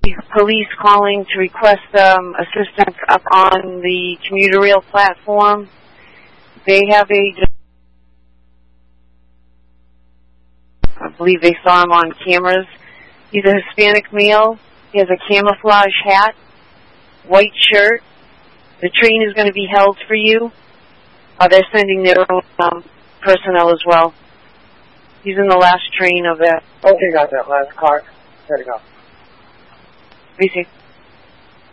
police calling to request assistance up on the commuter rail platform. They have I believe they saw him on cameras. He's a Hispanic male. He has a camouflage hat, white shirt. The train is going to be held for you. They're sending their own personnel as well. He's in the last train of that. Okay, got that last car. There you go. Easy.